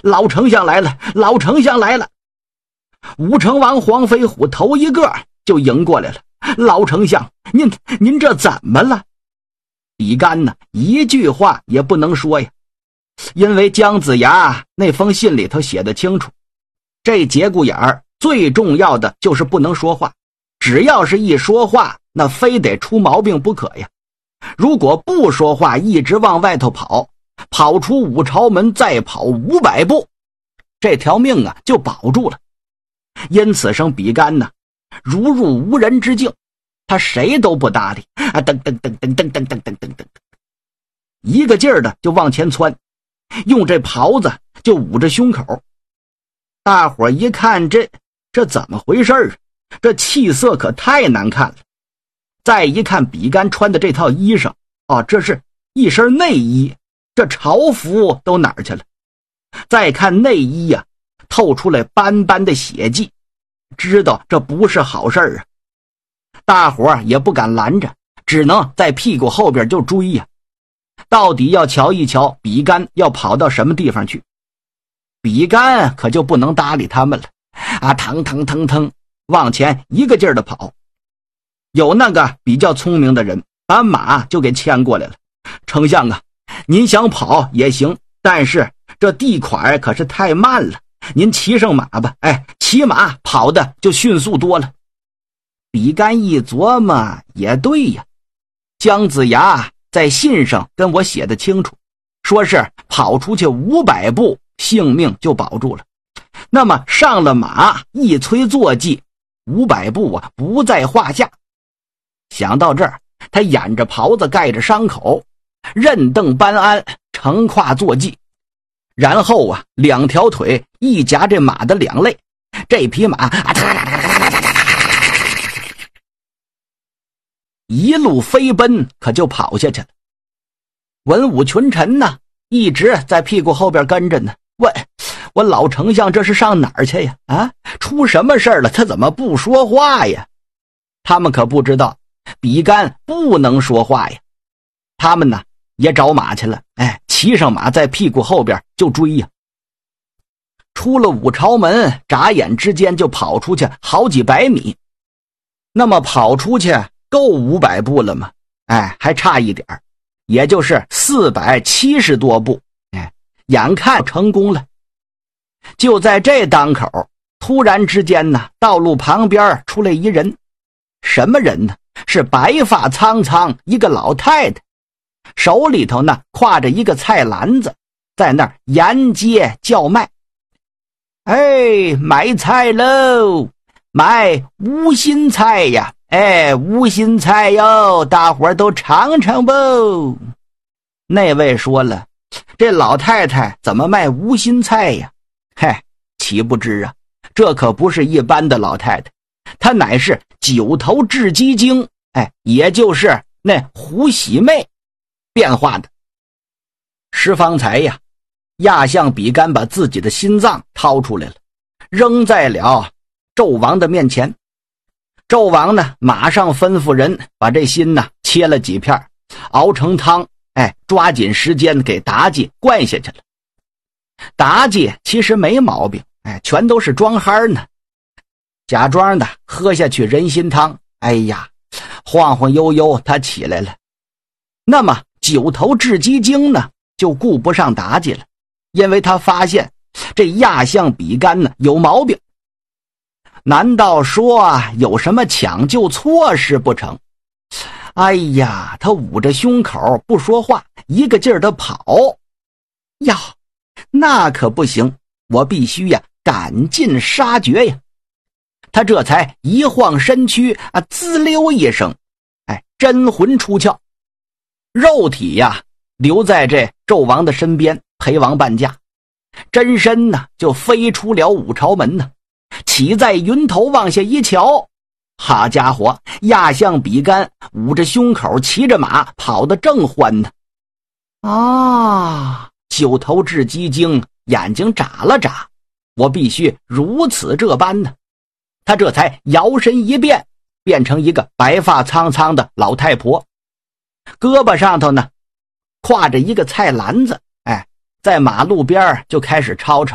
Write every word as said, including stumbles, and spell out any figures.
老丞相来了，老丞相来了。武成王黄飞虎头一个就迎过来了，老丞相，您您这怎么了？比干呢，一句话也不能说呀，因为姜子牙那封信里头写得清楚，这节骨眼儿最重要的就是不能说话，只要是一说话，那非得出毛病不可呀。如果不说话，一直往外头跑，跑出五朝门再跑五百步，这条命啊就保住了。因此生比干呢，如入无人之境，他谁都不搭理啊，噔噔噔噔噔噔噔噔噔噔，一个劲儿的就往前窜，用这袍子就捂着胸口。大伙一看，这这怎么回事啊？这气色可太难看了。再一看比干穿的这套衣裳，哦，这是一身内衣，这朝服都哪儿去了？再看内衣呀、啊，透出来斑斑的血迹，知道这不是好事啊。大伙儿也不敢拦着，只能在屁股后边就追呀、啊。到底要瞧一瞧比干要跑到什么地方去。比干可就不能搭理他们了啊，腾腾腾腾往前一个劲儿的跑。有那个比较聪明的人把马就给牵过来了，丞相啊，您想跑也行，但是这地块可是太慢了，您骑上马吧，哎，骑马跑的就迅速多了。比干一琢磨，也对呀，姜子牙在信上跟我写的清楚，说是跑出去五百步性命就保住了。那么上了马一催坐骑，五百步啊不在话下。想到这儿，他掩着袍子盖着伤口，任蹬班鞍，乘胯坐骑，然后啊两条腿一夹这马的两肋，这匹马啊一路飞奔，可就跑下去了。文武群臣呢一直在屁股后边跟着呢，问我老丞相这是上哪儿去呀？啊，出什么事儿了？他怎么不说话呀？他们可不知道比干不能说话呀。他们呢也找马去了，哎，骑上马在屁股后边就追呀。出了五朝门，眨眼之间就跑出去好几百米。那么跑出去够五百步了吗？哎，还差一点，也就是四百七十多步。哎，眼看成功了。就在这当口，突然之间呢，道路旁边出来一人。什么人呢？是白发苍苍一个老太太，手里头呢挎着一个菜篮子，在那儿沿街叫卖。哎，买菜喽，买无心菜呀，哎，无心菜哟，大伙儿都尝尝吧。那位说了，这老太太怎么卖无心菜呀？嗨，岂不知啊，这可不是一般的老太太，她乃是九头雉鸡精，哎，也就是那胡喜妹变化的。十方才呀，亚相比干把自己的心脏掏出来了，扔在了纣王的面前。纣王呢马上吩咐人把这心呢切了几片，熬成汤，哎，抓紧时间给妲己灌下去了。妲己其实没毛病，哎，全都是装憨呢，假装的喝下去人参汤，哎呀，晃晃悠悠他起来了。那么九头雉鸡精呢就顾不上妲己了，因为他发现这亚相比干呢有毛病。难道说啊有什么抢救措施不成？哎呀，他捂着胸口不说话，一个劲儿的跑。呀，那可不行，我必须呀赶尽杀绝呀。他这才一晃身躯啊，滋溜一声，哎，真魂出窍，肉体呀留在这纣王的身边陪王伴驾，真身呢就飞出了五朝门呢，起在云头往下一瞧，好家伙，亚相比干捂着胸口骑着马跑得正欢呢。啊，九头雉鸡精眼睛眨了眨，我必须如此这般呢。他这才摇身一变，变成一个白发苍苍的老太婆，胳膊上头呢挎着一个菜篮子，哎，在马路边就开始吵吵。